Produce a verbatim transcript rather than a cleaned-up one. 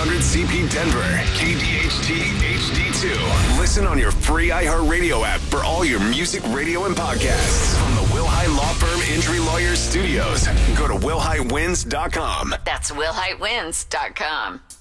hundred C P Denver, K D H T H D two. Listen on your free iHeartRadio app for all your music, radio, and podcasts. From the Wilhite Law Firm Injury Lawyers Studios. Go to Wilhite Wins dot com. That's Wilhite Wins dot com.